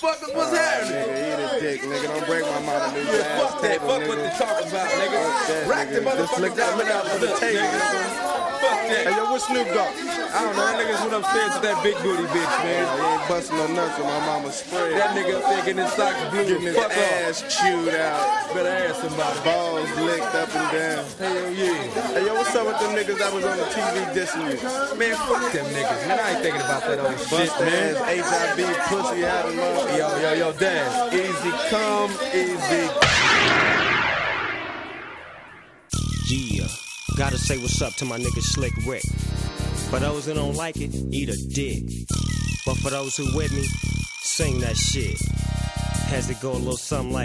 motherfuckers, what's happening? Nigga, eat a dick, nigga. Don't break my mama new Yeah, fuck that. Fuck what they talking about, nigga. Rack the motherfuckers down for the table, nigga. Fuck that. Hey, yo, what's Snoop Dogg? I don't know. That niggas went upstairs with that big booty bitch, man. He ain't busting no nuts with my mama spray. That nigga thinking his socks blue. Getting his Fuck ass chewed out. Better ask somebody. Balls licked up and down. Hell yeah. Hey, yo, what's up with them niggas that was on the TV dissing you? Man, fuck them niggas, man. I ain't thinking about that old shit, Bust man. ass, HIV, pussy out of love. Yo, Dash. Easy come, easy. Yeah, gotta say what's up to my nigga Slick Rick. For those who don't like it, eat a dick. But for those who with me, sing that shit. Has it go a little something like